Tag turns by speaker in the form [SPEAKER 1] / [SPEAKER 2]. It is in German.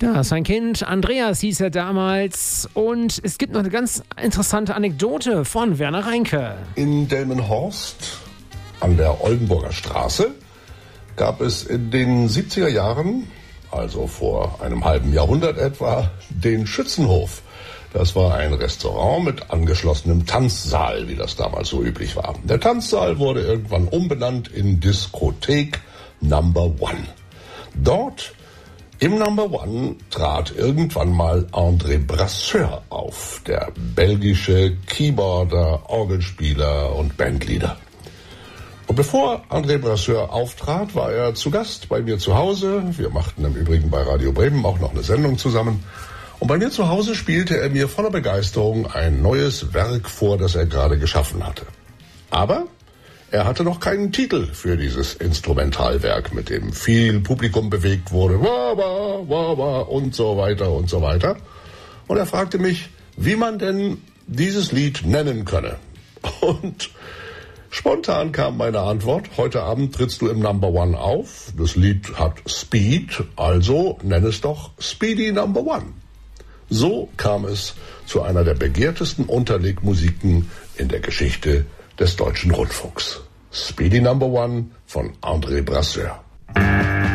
[SPEAKER 1] Da ist ein Kind, Andreas hieß er damals, und es gibt noch eine ganz interessante Anekdote von Werner Reinke.
[SPEAKER 2] In Delmenhorst an der Oldenburger Straße gab es in den 70er Jahren, also vor einem halben Jahrhundert etwa, den Schützenhof. Das war ein Restaurant mit angeschlossenem Tanzsaal, wie das damals so üblich war. Der Tanzsaal wurde irgendwann umbenannt in Diskothek Number One. Dort im Number One trat irgendwann mal André Brasseur auf, der belgische Keyboarder, Orgelspieler und Bandleader. Und bevor André Brasseur auftrat, war er zu Gast bei mir zu Hause. Wir machten im Übrigen bei Radio Bremen auch noch eine Sendung zusammen. Und bei mir zu Hause spielte er mir voller Begeisterung ein neues Werk vor, das er gerade geschaffen hatte. Aber er hatte noch keinen Titel für dieses Instrumentalwerk, mit dem viel Publikum bewegt wurde. Wah, wah, wah, und so weiter und so weiter. Und er fragte mich, wie man denn dieses Lied nennen könne. Und spontan kam meine Antwort, heute Abend trittst du im Number One auf. Das Lied hat Speed, also nenn es doch Speedy Number One. So kam es zu einer der begehrtesten Unterlegmusiken in der Geschichte des Deutschen Rundfunks. Speedy Number One von André Brasseur.